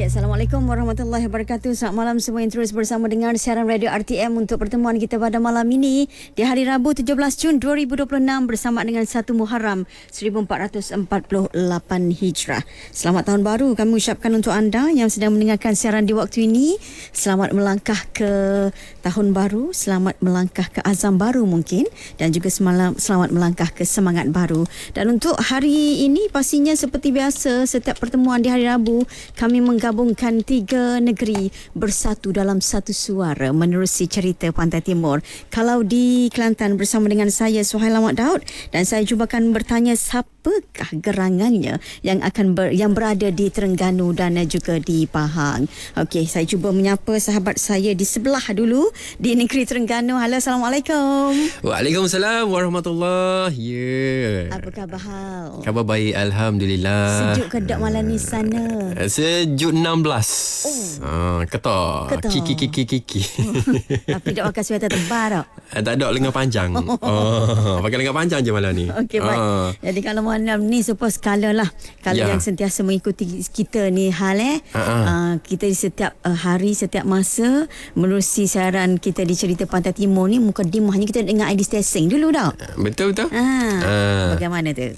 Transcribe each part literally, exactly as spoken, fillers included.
Baik, Assalamualaikum warahmatullahi wabarakatuh. Selamat malam semua yang terus bersama dengan siaran radio R T M untuk pertemuan kita pada malam ini di hari Rabu tujuh belas Jun dua ribu dua puluh enam bersama dengan satu Muharram seribu empat ratus empat puluh lapan Hijrah. Selamat tahun baru kami ucapkan untuk anda yang sedang mendengarkan siaran di waktu ini. Selamat melangkah ke tahun baru, selamat melangkah ke azam baru mungkin, dan juga semalam selamat melangkah ke semangat baru. Dan untuk hari ini pastinya seperti biasa setiap pertemuan di hari Rabu kami menggabungkan tiga negeri bersatu dalam satu suara menerusi cerita Pantai Timur. Kalau di Kelantan bersama dengan saya Suhaila Mat Daud, dan saya cuba akan bertanya siapakah gerangannya yang akan ber, yang berada di Terengganu dan juga di Pahang. Okey, saya cuba menyapa sahabat saya di sebelah dulu di negeri Terengganu. Halo, Assalamualaikum. Waalaikumsalam warahmatullahi. Ya. Apa khabar hal? Khabar baik, alhamdulillah. Sejuk ke dak malam ni sana? Sejuk enam belas. Oh. Ah, ketok. Ketok. Kiki kiki kiki. Tapi tak pakai sweater tebal tak? Tak ada lengan panjang. Oh, pakai lengan panjang je malam ni. Okey, baik. Ah. Jadi kalau malam ni suppose skala lah. Kalau Ya. yang sentiasa mengikuti kita ni hal eh. Ah, ah. Uh, kita di setiap uh, hari, setiap masa menerusi siaran kita di cerita Pantai Timur ni, mukadimahnya kita dengar I D Stacing dulu tak? Betul betul. Ah. Ah. Bagaimana tu?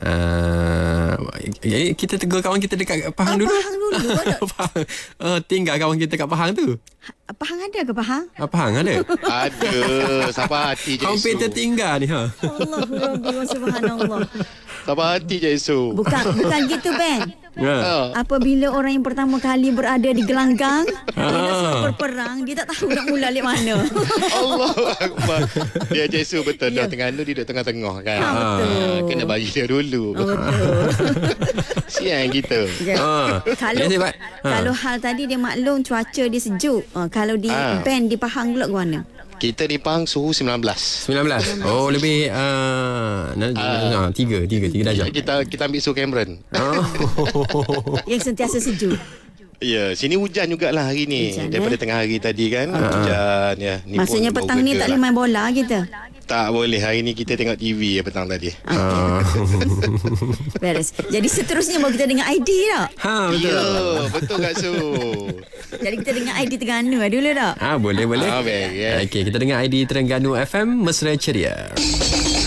Uh, kita tegur kawan kita dekat Pahang Ah, dulu. Pahang dulu. Ada. Pahang. Uh, tinggal kawan kita kat Pahang tu. Ha- Pahang ada ke Pahang? Ah, Pahang ada. Ada. Siapa hati je Hampir Isu. tertinggal ni ha. Allahu Rabbi wa subhanallah. Siapa hati je Isu. Bukan bukan gitu Ben. Ya. Apabila orang yang pertama kali berada di gelanggang, dia dah Ah. sempat berperang, dia tak tahu nak mula lek mana. Allah Akbar. Dia je Isu betul. Ya. Dah Terengganu dia duduk tengah-tengah kan. Ah, betul. Kena bagi dia dulu. Oh, betul. Siang kita. Ya. Ah. Kalau Ya, Pak. Ah. kalau hal tadi dia maklum cuaca dia sejuk. Uh, kalau di Ah. band di Pahang pula ke mana? Kita di Pahang suhu sembilan belas. sembilan belas. Oh, lebih uh, uh, tiga, tiga, tiga darjah. Kita kita ambil suhu Cameron. Oh. Yang sentiasa sejuk. Ya, sini hujan jugalah hari ni. Hujan, Daripada eh? tengah hari tadi kan. Hujan ya. Ni Maksudnya pun petang bau ni geda tak lah. boleh main bola kita. Tak boleh. Hari ni kita tengok T V ya petang tadi. Ah. Beres. Jadi seterusnya baru kita dengar I D tak? Ha, betul. Ya, betul Kak Su. Jadi kita dengar I D Terengganu dulu tak? Ah, boleh boleh. Ah, baik, ya. Okey, kita dengar I D Terengganu F M Mesra Ceria.